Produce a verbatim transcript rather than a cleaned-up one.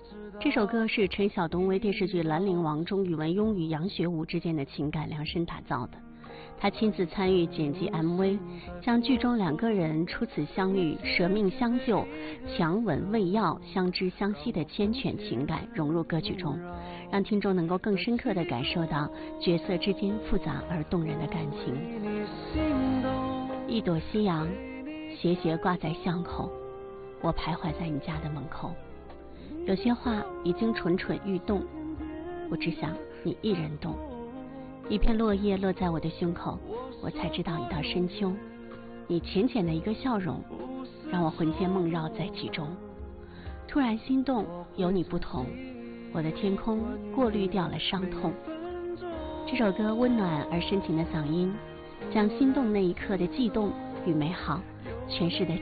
这首歌是陈晓东为电视剧《兰陵王》中宇文邕与杨学武之间的情感量身打造的。他亲自参与剪辑 M V， 将剧中两个人初次相遇、舍命相救、强吻喂药、相知相惜的缱绻情感融入歌曲中，让听众能够更深刻地感受到角色之间复杂而动人的感情。一朵夕阳斜斜挂在巷口，我徘徊在你家的门口，有些话已经蠢蠢欲动，我只想你一人懂。一片落叶落在我的胸口，我才知道已到深秋。你浅浅的一个笑容，让我魂牵梦绕在其中。突然心动，有你不同，我的天空过滤掉了伤痛。这首歌温暖而深情的嗓音，将心动那一刻的悸动与美好诠释得